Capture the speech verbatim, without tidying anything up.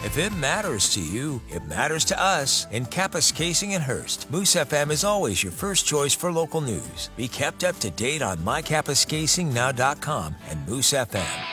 If it matters to you, it matters to us. In Kapuskasing and Hearst, Moose F M is always your first choice for local news. Be kept up to date on my kapuskasing now dot com and Moose F M.